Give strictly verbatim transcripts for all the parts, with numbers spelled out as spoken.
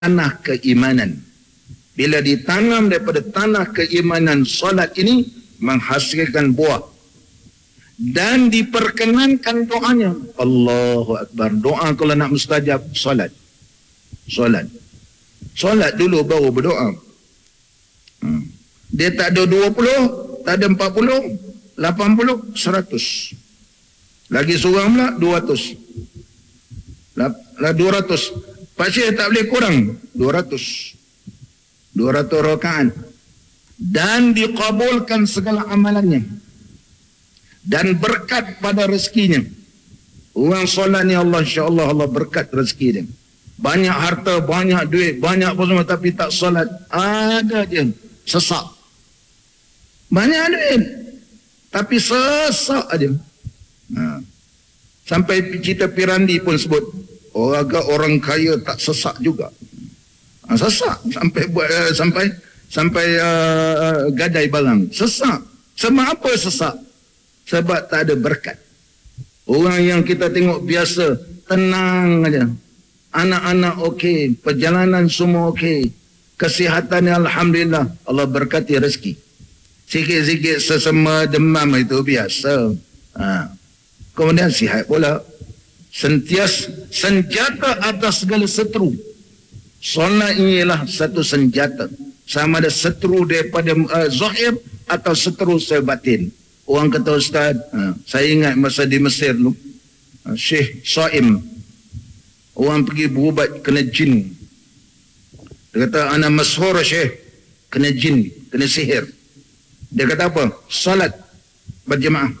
tanah keimanan. Bila ditanam daripada tanah keimanan, solat ini menghasilkan buah. Dan diperkenankan doanya. Allahu Akbar. Doa kalau nak mustajab, solat. Solat. Solat dulu baru berdoa. Hmm. Dia tak ada dua puluh, tak ada empat puluh, lapan puluh, seratus. Lagi seorang pula, dua ratus. Lah dua ratus. Pasal tak boleh kurang. dua ratus. dua ratus rakaat. Dan dikabulkan segala amalannya. Dan berkat pada rezekinya. Orang solat ni Allah, insya-Allah Allah berkat rezeki dia. Banyak harta, banyak duit, banyak apa semua, tapi tak solat. Ada dia. Sesak. Banyak duit. Tapi sesak aja. Ha. Sampai cerita Pirandi pun sebut, oh, agak orang kaya tak sesak juga. Ha, sesak. Sampai buat uh, sampai sampai uh, gadai barang. Sesak. Sebab apa sesak? Sebab tak ada berkat. Orang yang kita tengok biasa, tenang aja. Anak-anak okey, perjalanan semua okey, kesihatan alhamdulillah, Allah berkati rezeki. Sikit-sikit sesama demam itu biasa. Ha. Kemudian sihat pula. Sentiasa senjata atas segala seteru. Solat inilah satu senjata. Sama ada seteru daripada uh, zahir atau seteru secara batin. Orang kata, Ustaz, ha, saya ingat masa di Mesir dulu, ha, Syekh Saim, orang pergi berubat kena jin. Dia kata, ana masyhur Syekh, kena jin, kena sihir. Dia kata apa? Salat berjemaah.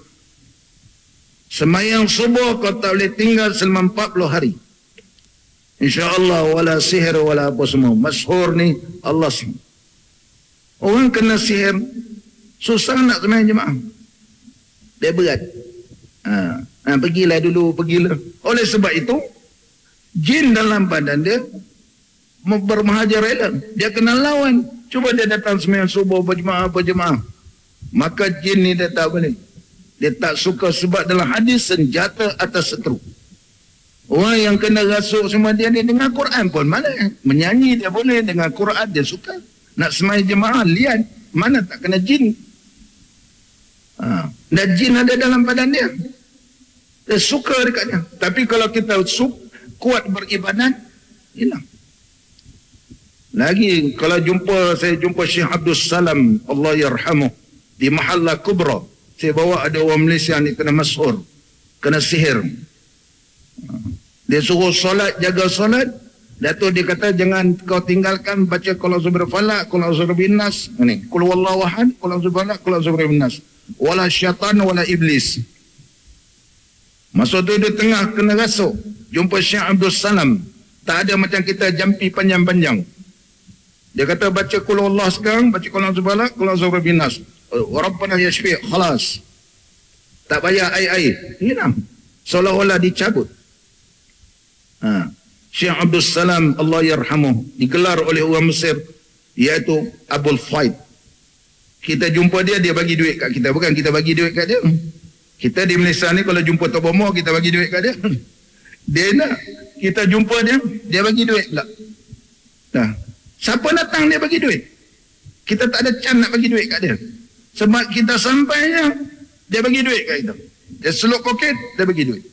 Semayang subuh kau tak boleh tinggal selama empat puluh hari. InsyaAllah wala sihir wala apa semua. Masyhur ni Allah semua. Orang kena sihir, susah nak semayang jemaah. Dia berat. Ha, ha, pergilah dulu, pergilah. Oleh sebab itu, jin dalam badan dia bermahaja rela. Dia kena lawan. Cuba dia datang sembahyang subuh berjemaah, berjemaah. Maka jin ni dia tak boleh. Dia tak suka sebab dalam hadis senjata atas seteru. Orang yang kena rasuk semua dia, dia dengar Quran pun mana? Menyanyi dia boleh, dengar Quran dia suka. Nak sembahyang jemaah, lihat. Mana tak kena jin? Ha. Dan jin ada dalam badan dia. Dia suka dekatnya. Tapi kalau kita suka, kuat beribadat, hilang. Lagi kalau jumpa, saya jumpa Syekh Abdul Salam, Allah yarhamuh, di Mahalla Kubra. Saya bawa ada orang Malaysia ni kena masyhur, kena sihir. Dia suruh solat, jaga solat. Datuk dia kata jangan kau tinggalkan baca qul a'udzu birabbil falaq, qul a'udzu birabbin nas. Ni, qul huwallahu ahad, qul a'udzu birabbil falaq, qul a'udzu birabbin nas. Wala syaitan wala iblis. Masa tu dia tengah kena rasuk, jumpa Syekh Abdul Salam. Tak ada macam kita jampi panjang-panjang. Dia kata baca qul huwallahu sekarang, baca qul a'udzu birabbil falaq, qul a'udzu birabbin nas. Rabbana yashfi, khalas. Tak payah air-air. Hilang. Seolah-olah dicabut. Ha. Syekh Abdul Salam, Allah yarhamuh, digelar oleh orang Mesir, iaitu Abul Faid. Kita jumpa dia, dia bagi duit kat kita. Bukan kita bagi duit kat dia. Kita di Malaysia ni kalau jumpa Tok Bomo, kita bagi duit kat dia. Dia nak kita jumpa dia, dia bagi duit pula. Nah, siapa datang dia bagi duit. Kita tak ada can nak bagi duit kat dia. Sebab kita sampainya, dia bagi duit kat kita. Dia seluk poket, dia bagi duit.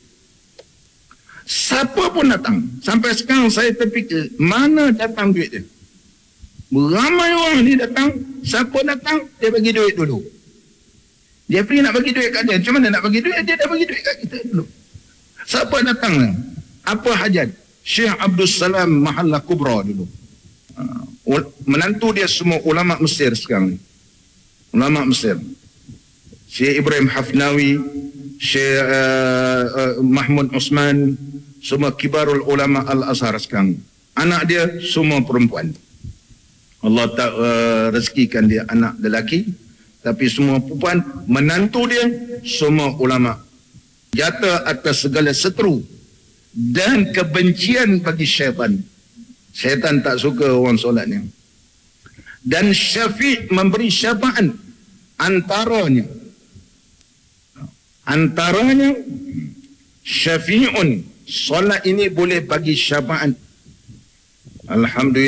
Siapa pun datang. Sampai sekarang saya terfikir, mana datang duit dia? Ramai orang ni datang, siapa datang, dia bagi duit dulu. Dia pergi nak bagi duit kat dia. Macam mana nak bagi duit? Dia dah bagi duit kat kita dulu. Siapa datang? Apa hajat? Syekh Abdul Salam Mahalla Kubra dulu. Menantu dia semua ulama Mesir sekarang ni. Ulama Mesir. Syekh Ibrahim Hafnawi, Syekh uh, uh, Mahmud Osman, semua kibarul ulama Al-Azhar sekarang. Anak dia semua perempuan. Allah tak uh, rezekikan dia anak lelaki, tapi semua perempuan. Menantu dia semua ulama. Jata atas segala seteru dan kebencian bagi syaitan. Syaitan tak suka orang solat ni. Dan Syafiq memberi syafaat antaranya. Antaranya Syafi'un, solat ini boleh bagi syafaat. Alhamdulillah.